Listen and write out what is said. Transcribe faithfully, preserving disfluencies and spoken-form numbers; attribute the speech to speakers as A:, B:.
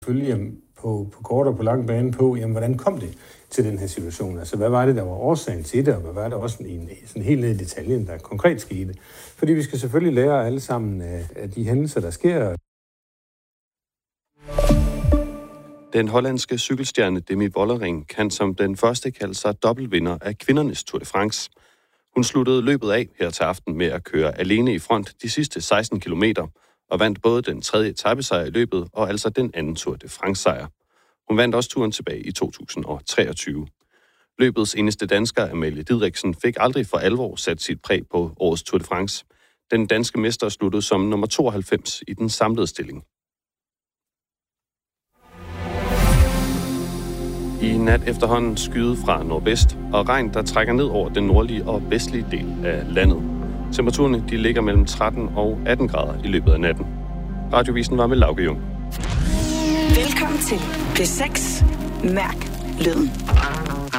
A: følge på, på kort og på lang bane på, jamen, hvordan kom det til den her situation? Altså, hvad var det, der var årsagen til det, og hvad var det også en, sådan helt ned i detaljen, der konkret skete? Fordi vi skal selvfølgelig lære alle sammen af, af de hændelser, der sker.
B: Den hollandske cykelstjerne Demi Vollering kan som den første kalde sig dobbeltvinder af kvindernes Tour de France. Hun sluttede løbet af her til aften med at køre alene i front de sidste seksten kilometer, og vandt både den tredje etapesejr i løbet, og altså den anden Tour de France-sejr. Hun vandt også turen tilbage i to tusind treogtyve. Løbets eneste dansker, Amalie Didriksen, fik aldrig for alvor sat sit præg på årets Tour de France. Den danske mester sluttede som nummer tooghalvfems i den samlede stilling. I nat efterhånden skyde fra nordvest, og regn, der trækker ned over den nordlige og vestlige del af landet. Temperaturerne de ligger mellem tretten og atten grader i løbet af natten. Radiovisen var med Lauke Jung.
C: Velkommen til P seks. Mærk lyden.